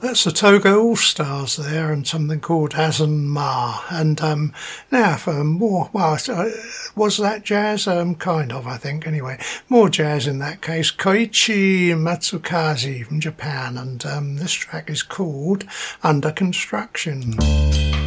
That's the Togo All Stars there, and something called Azan Ma. And now for more, well, was that jazz? Kind of, I think. Anyway, more jazz in that case. Koichi Matsukaze from Japan, and this track is called Under Construction.